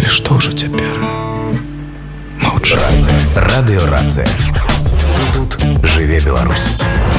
Але што ўжо цяпер? Маўчаць. Радыёрацыя. Тут жыве Беларусь.